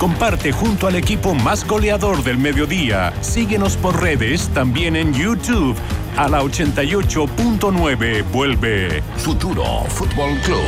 comparte junto al equipo más goleador del mediodía. Síguenos por redes, también en YouTube. A la 88.9 vuelve Futuro Fútbol Club.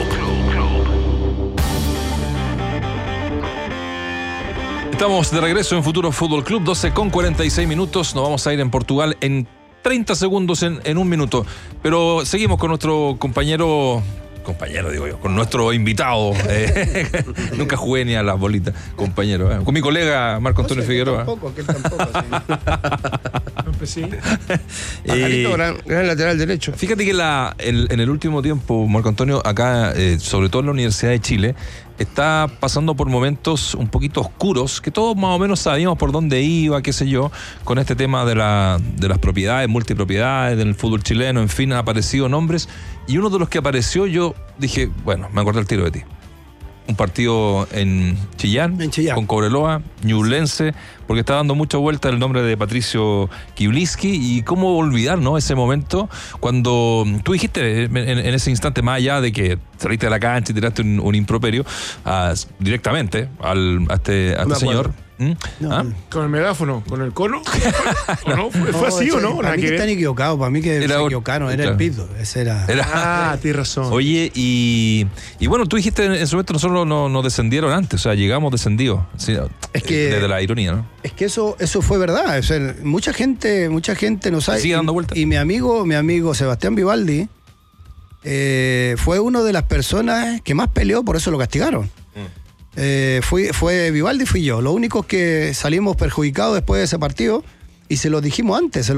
Estamos de regreso en Futuro Fútbol Club, 12:46. Nos vamos a ir en Portugal en 30 segundos, en un minuto. Pero seguimos con nuestro compañero, digo yo, con nuestro invitado. Nunca jugué ni a las bolitas, compañero. Con mi colega Marco Antonio Figueroa. Aquel tampoco. Sí. Gran lateral derecho. Fíjate que en el último tiempo, Marco Antonio, acá, sobre todo en la Universidad de Chile, está pasando por momentos un poquito oscuros, que todos más o menos sabíamos por dónde iba, qué sé yo, con este tema de las propiedades, multipropiedades del fútbol chileno. En fin, han aparecido nombres, y uno de los que apareció, yo dije, bueno, me acordé el tiro de ti. Un partido en Chillán, con Cobreloa, Ñublense, porque está dando mucha vuelta el nombre de Patricio Kibliski. Y cómo olvidar, ¿no?, ese momento cuando tú dijiste en ese instante, más allá de que saliste de la cancha y tiraste un improperio directamente a este señor. ¿Con el megáfono? ¿Con el cono? ¿O no? ¿Fue así o no? Para mí que están equivocados, para mí que se equivocaron, era el pito. Ese era. Tienes razón. Oye, y bueno, tú dijiste en ese momento nosotros nos descendieron antes, o sea, llegamos descendidos. Sí, es que desde la ironía, ¿no? Es que eso fue verdad. O sea, mucha gente no sabe. Sigue dando vueltas. Y mi amigo Sebastián Vivaldi fue una de las personas que más peleó, por eso lo castigaron. Fue Vivaldi, fui yo. Lo único que salimos perjudicados después de ese partido, y se lo dijimos antes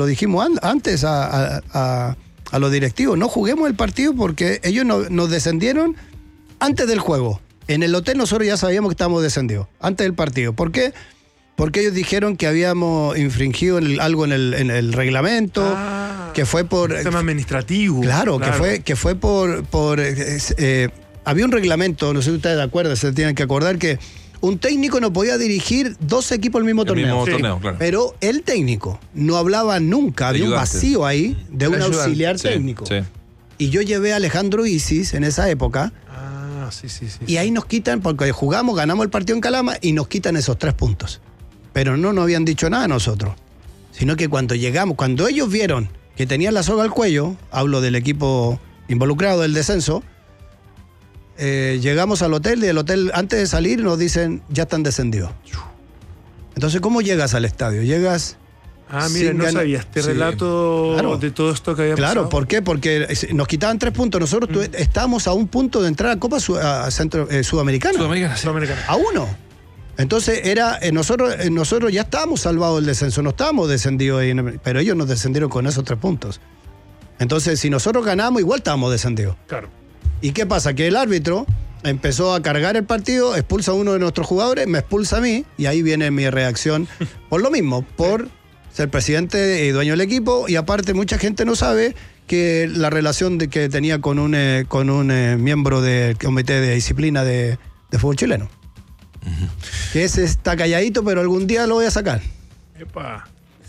a los directivos: no juguemos el partido porque ellos nos descendieron antes del juego. En el hotel nosotros ya sabíamos que estábamos descendidos antes del partido. ¿Por qué? Porque ellos dijeron que habíamos infringido algo en el reglamento, que fue por tema administrativo. Claro. que fue por había un reglamento, no sé si ustedes se acuerdan, se tienen que acordar, que un técnico no podía dirigir dos equipos al mismo torneo. Claro. Pero el técnico no hablaba nunca, había un vacío ahí de un auxiliar técnico. Sí. Y yo llevé a Alejandro Isis en esa época. Sí. Y ahí nos quitan, porque jugamos, ganamos el partido en Calama y nos quitan esos 3 puntos. Pero no nos habían dicho nada a nosotros. Sino que cuando llegamos, cuando ellos vieron que tenían la soga al cuello, hablo del equipo involucrado del descenso, llegamos al hotel, y el hotel, antes de salir, nos dicen: ya están descendidos. Entonces, ¿cómo llegas al estadio? Llegas... mira, no sabía este relato de todo esto que había pasado. Claro, ¿por qué? Porque nos quitaban 3 puntos. Nosotros estábamos a un punto de entrar a Copa Sudamericana. A 1. Entonces, nosotros ya estábamos salvados del descenso, no estábamos descendidos ahí, pero ellos nos descendieron con esos 3 puntos. Entonces, si nosotros ganamos, igual estábamos descendidos. Claro. ¿Y qué pasa? Que el árbitro empezó a cargar el partido, expulsa a uno de nuestros jugadores, me expulsa a mí, y ahí viene mi reacción por lo mismo, por ser presidente y dueño del equipo, y aparte mucha gente no sabe que la relación que tenía con un miembro del comité de disciplina de fútbol chileno. Uh-huh. Que ese está calladito, pero algún día lo voy a sacar. Epa.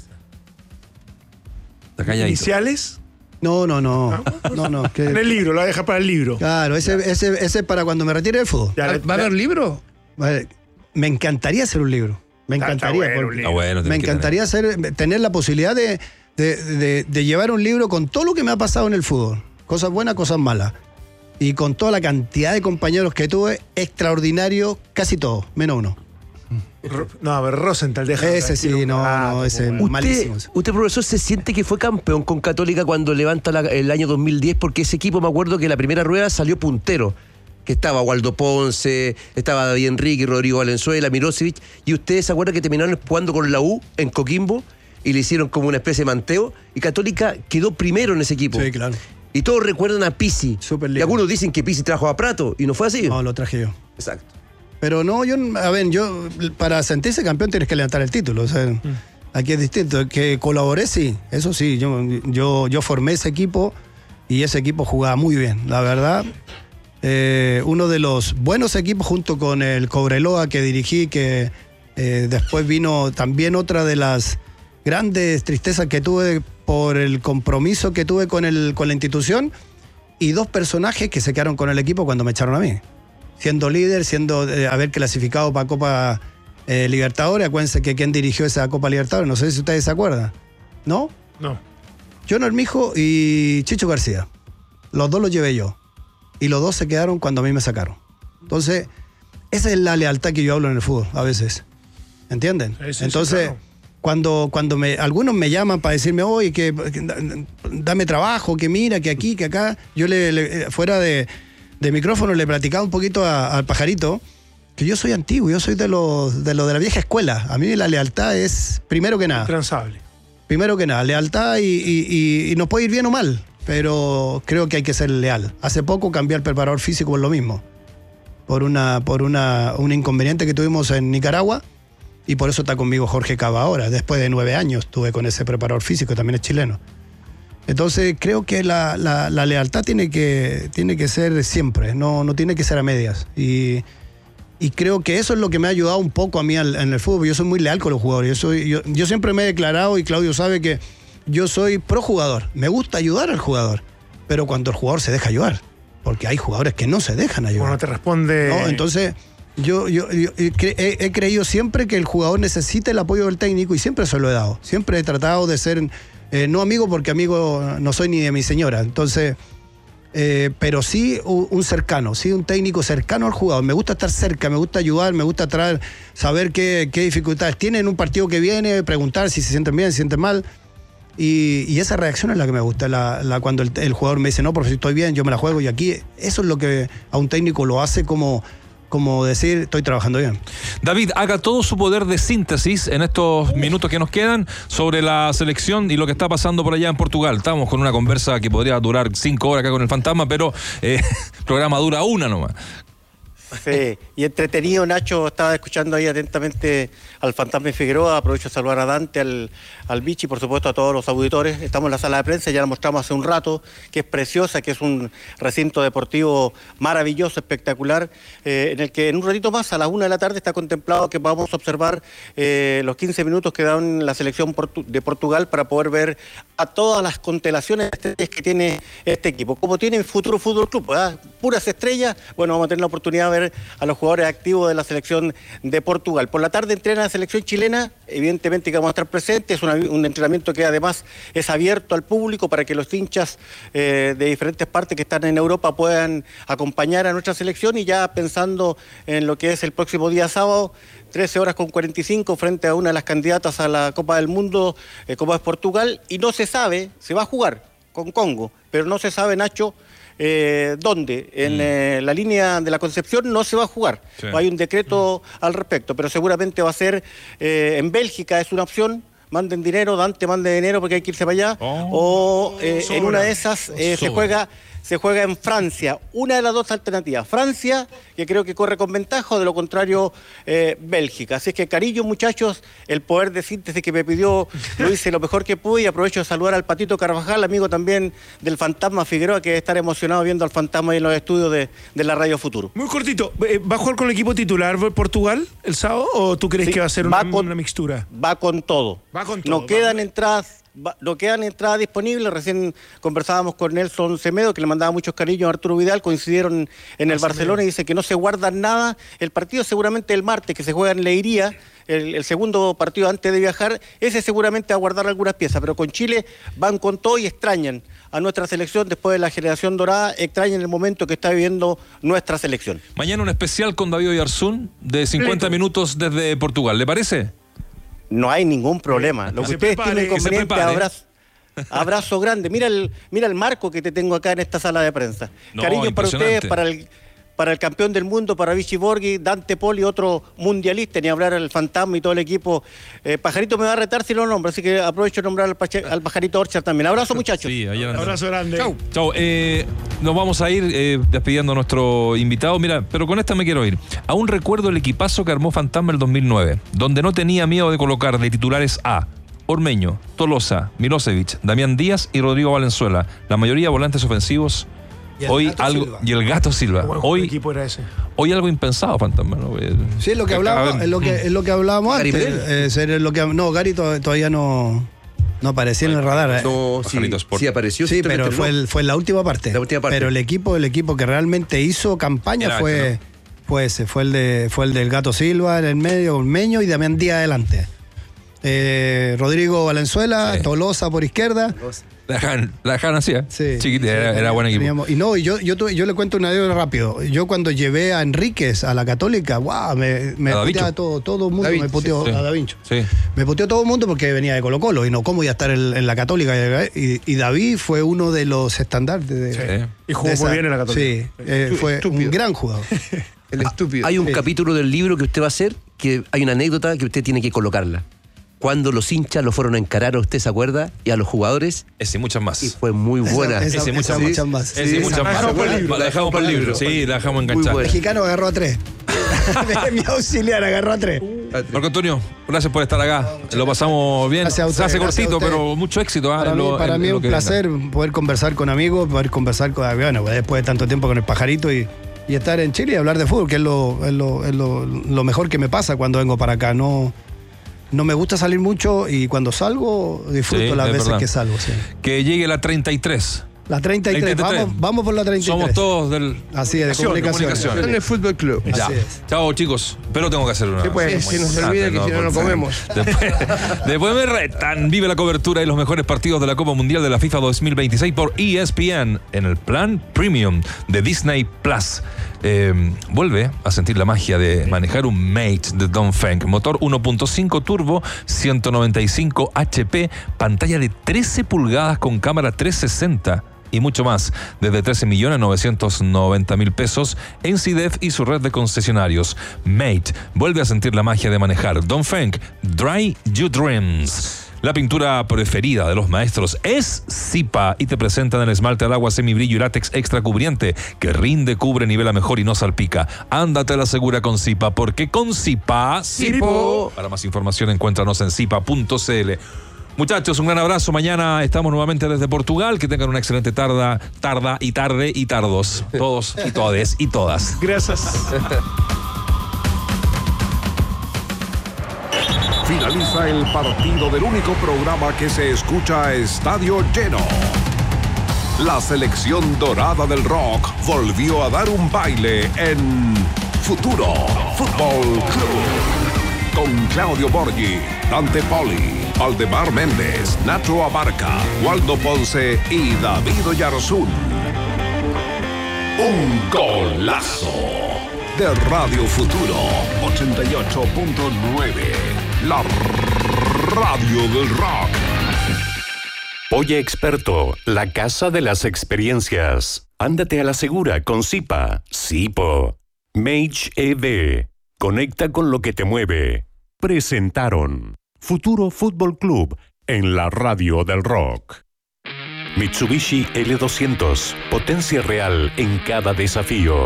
Está calladito. ¿Iniciales? No. Que... En el libro, lo voy a dejar para el libro. Claro, ese es para cuando me retire del fútbol. ¿Va a haber libro? Me encantaría hacer un libro. Me encantaría. Me encantaría tener la posibilidad de llevar un libro con todo lo que me ha pasado en el fútbol. Cosas buenas, cosas malas. Y con toda la cantidad de compañeros que tuve, extraordinario, casi todos, menos uno. No, a ver, Rosenthal, deja. Ese sí, ese es malísimo. ¿Usted, profesor, se siente que fue campeón con Católica cuando levanta el año 2010? Porque ese equipo, me acuerdo que la primera rueda salió puntero. Que estaba Waldo Ponce, estaba David Enrique, Rodrigo Valenzuela, Mirosevic. Y ustedes se acuerdan que terminaron jugando con la U en Coquimbo y le hicieron como una especie de manteo. Y Católica quedó primero en ese equipo. Sí, claro. Y todos recuerdan a Pizzi. Y algunos dicen que Pizzi trajo a Prato y no fue así. No, lo traje yo. Exacto. Pero no, yo para sentirse campeón tienes que levantar el título. O sea, aquí es distinto. Que colaboré, sí, eso sí. Yo formé ese equipo y ese equipo jugaba muy bien, la verdad. Uno de los buenos equipos junto con el Cobreloa que dirigí, que después vino también otra de las grandes tristezas que tuve por el compromiso que tuve con la institución, y 2 personajes que se quedaron con el equipo cuando me echaron a mí. Siendo líder, haber clasificado para Copa Libertadores. Acuérdense que quien dirigió esa Copa Libertadores, no sé si ustedes se acuerdan. ¿No? No. John Armijo y Chicho García. Los dos los llevé yo. Y los dos se quedaron cuando a mí me sacaron. Entonces, esa es la lealtad que yo hablo en el fútbol, a veces. ¿Entienden? Sí, entonces, claro. cuando algunos me llaman para decirme, oye, que dame trabajo, que mira, que aquí, que acá, yo fuera de micrófono le platicaba un poquito al pajarito que yo soy antiguo, yo soy de la vieja escuela. A mí la lealtad es primero que nada. Intransable. Primero que nada, lealtad y nos puede ir bien o mal, pero creo que hay que ser leal. Hace poco cambié al preparador físico por lo mismo, por un inconveniente que tuvimos en Nicaragua, y por eso está conmigo Jorge Cava ahora. Después de 9 años estuve con ese preparador físico, también es chileno. Entonces creo que la lealtad tiene que ser siempre, no tiene que ser a medias. Y creo que eso es lo que me ha ayudado un poco a mí en el fútbol. Yo soy muy leal con los jugadores. Yo siempre me he declarado, y Claudio sabe que yo soy pro jugador. Me gusta ayudar al jugador, pero cuando el jugador se deja ayudar, porque hay jugadores que no se dejan ayudar. Bueno, te responde... ¿No? Entonces, yo he creído siempre que el jugador necesita el apoyo del técnico, y siempre se lo he dado. Siempre he tratado de ser, no amigo, porque amigo no soy ni de mi señora. Entonces... pero sí un cercano, sí un técnico cercano al jugador. Me gusta estar cerca, me gusta ayudar, me gusta saber qué dificultades tiene en un partido que viene, preguntar si se sienten bien, si se sienten mal. Y esa reacción es la que me gusta, cuando el jugador me dice, no, profe, estoy bien, yo me la juego, y aquí eso es lo que a un técnico lo hace como decir, estoy trabajando bien. David, haga todo su poder de síntesis en estos minutos que nos quedan sobre la selección y lo que está pasando por allá en Portugal. Estamos con una conversa que podría durar 5 horas acá con el Fantasma, pero el programa dura 1 nomás. Sí, y entretenido, Nacho. Estaba escuchando ahí atentamente al Fantasma y Figueroa. Aprovecho de saludar a Dante, al Bichi, por supuesto a todos los auditores. Estamos en la sala de prensa, ya la mostramos hace un rato, que es preciosa, que es un recinto deportivo maravilloso, espectacular, en el que en un ratito más, a las 1 de la tarde, está contemplado que vamos a observar los 15 minutos que dan la selección de Portugal para poder ver a todas las constelaciones que tiene este equipo. Como tiene Futuro Fútbol Club, ¿verdad? Puras estrellas. Bueno, vamos a tener la oportunidad de ver a los jugadores activos de la selección de Portugal. Por la tarde entrena la selección chilena, evidentemente que vamos a estar presentes, es un entrenamiento que además es abierto al público para que los hinchas de diferentes partes que están en Europa puedan acompañar a nuestra selección, y ya pensando en lo que es el próximo día sábado, 13:45 frente a una de las candidatas a la Copa del Mundo, como es Portugal, y no se sabe, se va a jugar con Congo, pero no se sabe, Nacho, ¿dónde? En la línea de la Concepción no se va a jugar. Sí. Hay un decreto al respecto, pero seguramente va a ser en Bélgica, es una opción. Manden dinero, Dante mande dinero porque hay que irse para allá. En una de esas se juega en Francia. Una de las dos alternativas. Francia, que creo que corre con ventaja, o de lo contrario, Bélgica. Así es que, cariño, muchachos, el poder de síntesis que me pidió lo hice lo mejor que pude, y aprovecho de saludar al Patito Carvajal, amigo también del Fantasma Figueroa, que debe estar emocionado viendo al Fantasma ahí en los estudios de la Radio Futuro. Muy cortito, ¿va a jugar con el equipo titular Portugal el sábado, o tú crees que va a ser una mixtura? Va con todo. No quedan entradas. No quedan entradas disponibles. Recién conversábamos con Nelson Semedo, que le mandaba muchos cariños a Arturo Vidal. Coincidieron en el Barcelona, y dice que no se guardan nada. El partido seguramente el martes, que se juega en Leiría, el segundo partido antes de viajar, ese seguramente va a guardar algunas piezas, pero con Chile van con todo y extrañan a nuestra selección después de la generación dorada, extrañan el momento que está viviendo nuestra selección. Mañana un especial con David Oyarzún de 50 minutos desde Portugal, ¿le parece? No hay ningún problema. Lo que ustedes tienen inconveniente, abrazo grande. Mira el marco que te tengo acá en esta sala de prensa. No, cariño para ustedes, para el campeón del mundo, para Vichy Borghi, Dante Poli, otro mundialista, ni hablar al Fantasma y todo el equipo. Pajarito me va a retar si lo nombro, así que aprovecho de nombrar al Pajarito Orchard también. Abrazo, muchachos. Sí, abrazo grande. Chau. Nos vamos a ir despidiendo a nuestro invitado. Mira, pero con esta me quiero ir. Aún recuerdo el equipazo que armó Fantasma el 2009, donde no tenía miedo de colocar de titulares a Ormeño, Tolosa, Milosevic, Damián Díaz y Rodrigo Valenzuela. La mayoría volantes ofensivos. Y el Gato Silva. Hoy equipo era ese. Hoy algo impensado, Fantasma, ¿no? Sí, es lo que hablábamos, es lo que hablábamos antes. Gary todavía no aparecía en el radar. No, sí apareció. Sí, pero fue en la última parte. Pero el equipo que realmente hizo campaña fue después fue el del Gato Silva en el medio, Meño y Damián Díaz adelante. Rodrigo Valenzuela, sí. Tolosa por izquierda. La dejaron así, ¿eh? Sí, chiquita, era buen equipo. Y yo le cuento una anécdota rápido. Yo cuando llevé a Enríquez a la Católica, wow, me puteaba todo el mundo, me puteó a Da Vinci. Sí. Me puteó todo el mundo porque venía de Colo-Colo y no cómo iba a estar en la Católica. Y David fue uno de los estandartes y jugó muy bien en la Católica. Sí, fue un gran jugador. El estúpido. Hay un capítulo del libro que usted va a hacer, que hay una anécdota que usted tiene que colocarla. Cuando los hinchas lo fueron a encarar, ¿usted se acuerda? Y a los jugadores. Ese y muchas más. Y fue muy buena. Esa muchas más. Ese y muchas más. La dejamos por el libro. Sí, la dejamos enganchar. El mexicano agarró a 3. Mi auxiliar agarró a 3. Marco Antonio, gracias por estar acá. Lo pasamos bien. Se hace cortito, pero mucho éxito. Para mí es un placer poder conversar con amigos, poder conversar con, bueno, después de tanto tiempo con el Pajarito y estar en Chile y hablar de fútbol, que es lo mejor que me pasa cuando vengo para acá. No me gusta salir mucho y cuando salgo disfruto las veces que salgo. Sí. Que llegue la 33. La 33. Vamos por la 33. Somos todos del... Así es, de comunicación. En el Fútbol Club. Así es. Chao, chicos. Pero tengo que hacer una... Sí, pues, si no se olvida que si no lo comemos. Después me retan. Vive la cobertura de los mejores partidos de la Copa Mundial de la FIFA 2026 por ESPN en el plan Premium de Disney Plus. Vuelve a sentir la magia de manejar un Mate de Dongfeng, motor 1.5 turbo, 195 HP, pantalla de 13 pulgadas con cámara 360 y mucho más, desde 13.990.000 pesos en CIDEF y su red de concesionarios. Mate vuelve a sentir la magia de manejar Dongfeng Dry Your Dreams. La pintura preferida de los maestros es Zipa y te presentan el esmalte al agua semibrillo y látex extra cubriente que rinde, cubre, nivela mejor y no salpica. Ándate a la segura con Zipa, porque con Zipa... ¡Zipo! Para más información encuéntranos en zipa.cl. Muchachos, un gran abrazo. Mañana estamos nuevamente desde Portugal. Que tengan una excelente tarde y tardos. Todos y todes y todas. Gracias. Finaliza el partido del único programa que se escucha a estadio lleno. La selección dorada del rock volvió a dar un baile en Futuro Fútbol Club. Con Claudio Borghi, Dante Poli, Aldemar Méndez, Nacho Abarca, Waldo Ponce y David Oyarzún. Un golazo de Radio Futuro 88.9. La radio del rock. Oye Experto, la casa de las experiencias. Ándate a la segura con Zipa. Zipo. Mage EV. Conecta con lo que te mueve. Presentaron Futuro Fútbol Club en la radio del rock. Mitsubishi L200. Potencia real en cada desafío.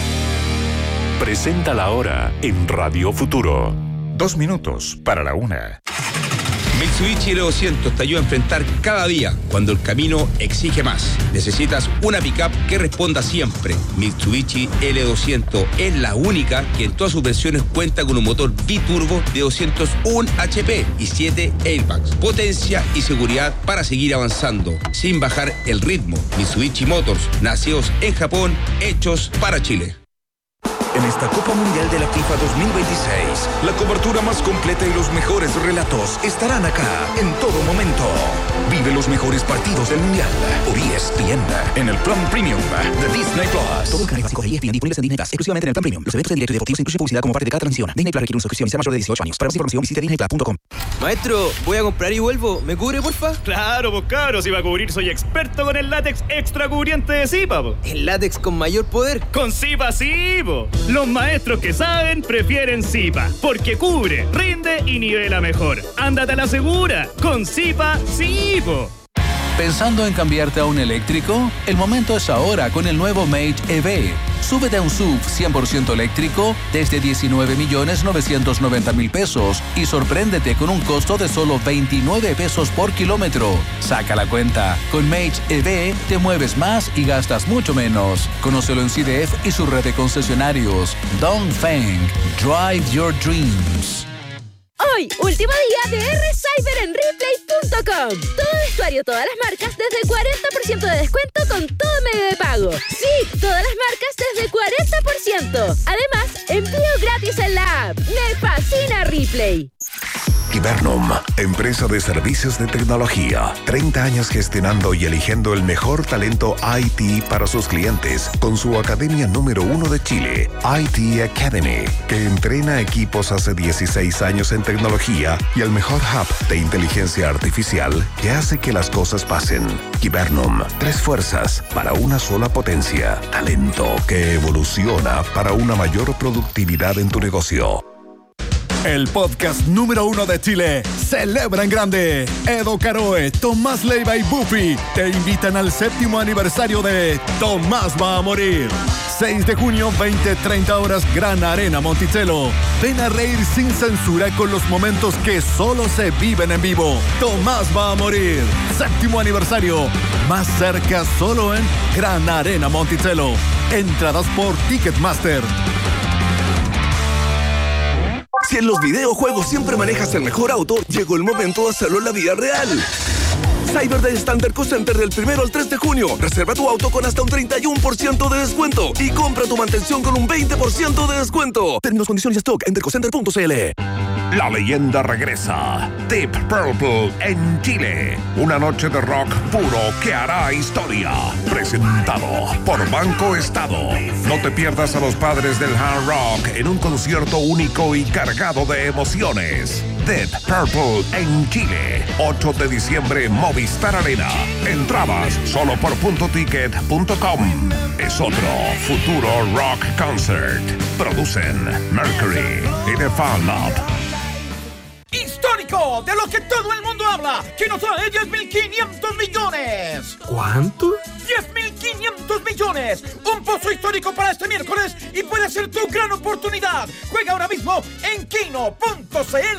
Presenta la hora en Radio Futuro. 2 minutos para la 1. Mitsubishi L200 te ayuda a enfrentar cada día cuando el camino exige más. Necesitas una pickup que responda siempre. Mitsubishi L200 es la única que en todas sus versiones cuenta con un motor biturbo de 201 HP y 7 airbags. Potencia y seguridad para seguir avanzando sin bajar el ritmo. Mitsubishi Motors, nacidos en Japón, hechos para Chile. En esta Copa Mundial de la FIFA 2026, la cobertura más completa y los mejores relatos estarán acá en todo momento. Vive los mejores partidos del Mundial por ESPN en el plan Premium de Disney Plus. Todos los canales básicos de ESPN disponibles en Disney Plus, exclusivamente en el plan Premium. Los eventos en directo y deportivos incluyen publicidad como parte de cada transmisión. Disney Plus requiere una suscripción y sea mayor de 18 años. Para más información visite disneyplus.com. Maestro, voy a comprar y vuelvo. ¿Me cubre, porfa? Claro, pues cabros, si va a cubrir soy experto con el látex extra cubriente de Zipa, po. ¿El látex con mayor poder? Con Zipa sí, po. Los maestros que saben prefieren Zipa, porque cubre, rinde y nivela mejor. Ándate a la segura, con Zipa sí, po. ¿Pensando en cambiarte a un eléctrico? El momento es ahora con el nuevo Mage EV. Súbete a un SUV 100% eléctrico desde 19.990.000 pesos y sorpréndete con un costo de solo 29 pesos por kilómetro. Saca la cuenta. Con Mage EV te mueves más y gastas mucho menos. Conócelo en CIDEF y su red de concesionarios. Dongfeng. Drive your dreams. Hoy, último día de R-Cyber en Replay.com. Todo vestuario, todas las marcas desde 40% de descuento con todo medio de pago. Sí, todas las marcas desde 40%. Además, envío gratis en la app. Me fascina Replay. Hibernum, empresa de servicios de tecnología. 30 años gestionando y eligiendo el mejor talento IT para sus clientes con su academia número 1 de Chile, IT Academy, que entrena equipos hace 16 años en tecnología y el mejor hub de inteligencia artificial que hace que las cosas pasen. Hibernum, 3 fuerzas para una sola potencia. Talento que evoluciona para una mayor productividad en tu negocio. El podcast número 1 de Chile celebra en grande. Edo Caroe, Tomás Leiva y Buffy te invitan al 7º aniversario de Tomás va a morir. 6 de junio, 20-30 horas, Gran Arena Monticello. Ven a reír sin censura con los momentos que solo se viven en vivo. Tomás va a morir. 7º aniversario. Más cerca solo en Gran Arena Monticello. Entradas por Ticketmaster. Si en los videojuegos siempre manejas el mejor auto, llegó el momento de hacerlo en la vida real. Cyber Day Standard Co Center del 1 al 3 de junio. Reserva tu auto con hasta un 31% de descuento y compra tu mantención con un 20% de descuento. Términos, condiciones y stock en dercocenter.cl. La leyenda regresa. Deep Purple en Chile. Una noche de rock puro que hará historia. Presentado por Banco Estado. No te pierdas a los padres del hard rock en un concierto único y cargado de emociones. Deep Purple en Chile. 8 de diciembre, Movistar Arena. Entradas solo por puntoticket.com. Es otro futuro rock concert. Producen Mercury y The Fan Lab. Histórico, de lo que todo el mundo habla, que nos trae 10.500 millones. ¿Cuánto? 10.500 millones. Un pozo histórico para este miércoles y puede ser tu gran oportunidad. Juega ahora mismo en kino.cl.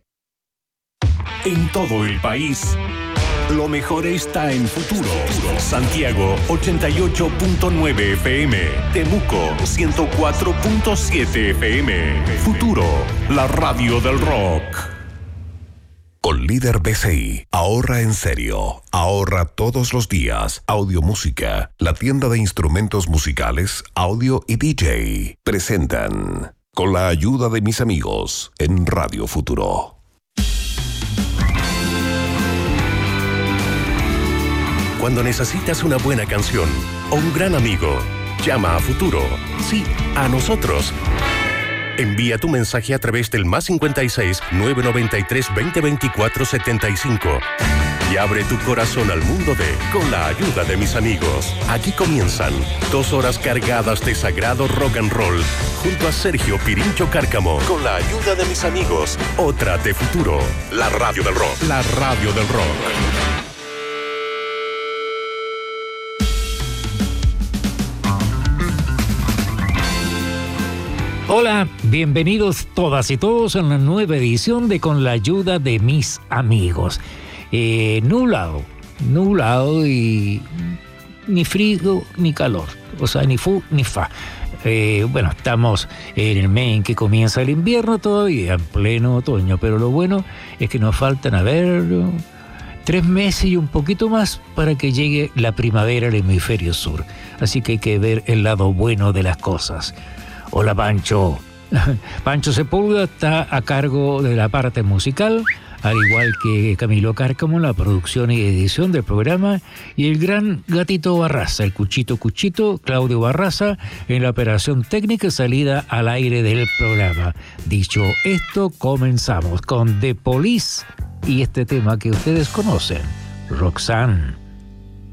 En todo el país, lo mejor está en Futuro. Santiago 88.9 FM, Temuco 104.7 FM. Futuro, la radio del rock. Con Líder BCI, ahorra en serio, ahorra todos los días. Audio Música, la tienda de instrumentos musicales, audio y DJ, presentan Con la ayuda de mis amigos en Radio Futuro. Cuando necesitas una buena canción o un gran amigo, llama a Futuro. Sí, a nosotros. Envía tu mensaje a través del +56 993 2024 75 y abre tu corazón al mundo de Con la ayuda de mis amigos. Aquí comienzan 2 horas cargadas de sagrado rock and roll junto a Sergio Pirincho Cárcamo. Con la ayuda de mis amigos, otra de Futuro, la radio del rock. La radio del rock. Hola, bienvenidos todas y todos a una nueva edición de Con la ayuda de mis amigos. Nublado y ni frío ni calor, o sea, ni fu ni fa. Bueno, estamos en el mes en que comienza el invierno todavía, en pleno otoño, pero lo bueno es que nos faltan, 3 meses y un poquito más para que llegue la primavera al hemisferio sur. Así que hay que ver el lado bueno de las cosas. Hola, Pancho. Pancho Sepúlveda está a cargo de la parte musical, al igual que Camilo Cárcamo, la producción y edición del programa, y el gran Gatito Barraza, el Cuchito, Claudio Barraza, en la operación técnica y salida al aire del programa. Dicho esto, comenzamos con The Police y este tema que ustedes conocen, Roxanne.